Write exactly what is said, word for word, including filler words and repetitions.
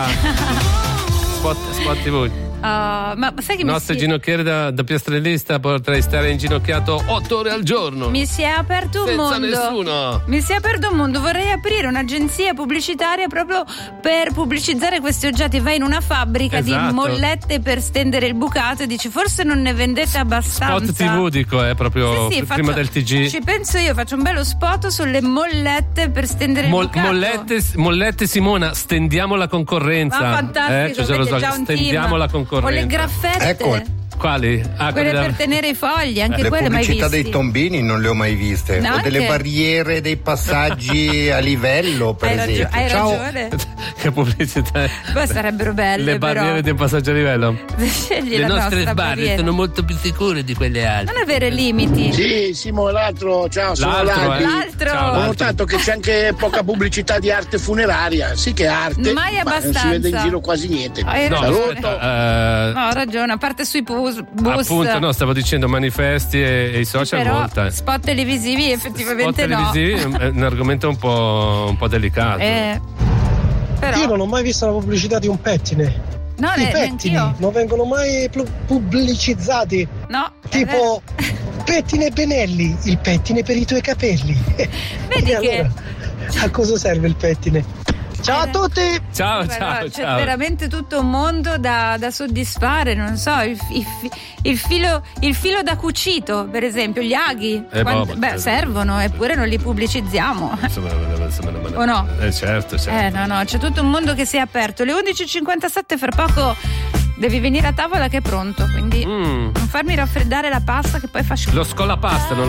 spot, spot tivù. Uh, ma sai che il nostro mi si... ginocchiere da, da piastrellista potrei stare inginocchiato otto ore al giorno. Mi si è aperto un senza mondo. nessuno. Mi si è aperto un mondo. Vorrei aprire un'agenzia pubblicitaria proprio per pubblicizzare questi oggetti. Vai in una fabbrica esatto. di mollette per stendere il bucato e dici forse non ne vendete abbastanza. Spot tivù dico, è proprio sì, sì, prima faccio, del T G. Ci penso io, faccio un bello spot sulle mollette per stendere Mol, il bucato. mollette, mollette Simona, stendiamo la concorrenza. Ma fantastico, eh, vedi, so, già un stendiamo team. la concorrenza. O le graffette. Ecco. Quali? Ah, quelle da... per tenere i fogli, anche le quelle mai viste. pubblicità dei tombini non le ho mai viste. No, o delle anche... barriere, dei passaggi a livello, per hai esempio. Ragio- hai Ciao. ragione. Che pubblicità? Poi sarebbero belle. Le barriere però. di un passaggio a livello. Scegli le la nostre nostra barriere barriera. sono molto più sicure di quelle altre. Non avere limiti. Sì, Simo, l'altro, ciao, sono L'altro, Laghi. eh. L'altro. Ciao, Ho notato che c'è anche poca pubblicità di arte funeraria. Sì che è arte, Mai ma non abbastanza. si vede in giro quasi niente. Hai No, ragione. aspetta, eh, No, ho ragione, a parte sui bus, bus appunto, no, stavo dicendo manifesti e, e i social però molta. spot televisivi effettivamente Spot no. televisivi è un argomento un po', un po' delicato. Eh, però Io non ho mai visto la pubblicità di un pettine. no, I ne- pettini neanch'io. non vengono mai plu- pubblicizzati. No. Tipo pettine Benelli, il pettine per i tuoi capelli. Vedi E che- allora, a cosa serve il pettine? Ciao a tutti! Ciao, Però ciao, c'è ciao. veramente tutto un mondo da, da soddisfare, non so, il, il, il filo, il filo da cucito, per esempio, gli aghi. Eh, Quanti- boh, beh, eh, servono, eppure non li pubblicizziamo. Insomma, insomma, insomma, O no? Eh, certo, certo. Eh, no, no, c'è tutto un mondo che si è aperto. Le undici e cinquantasette, fra poco devi venire a tavola che è pronto, quindi Mm. non farmi raffreddare la pasta che poi fa schifo. Lo scolapasta non